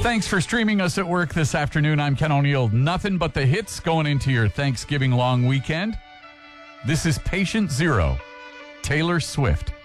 Thanks for streaming us at work this afternoon. I'm Ken O'Neill. Nothing but the hits going into your Thanksgiving long weekend. This is Patient Zero, Taylor Swift.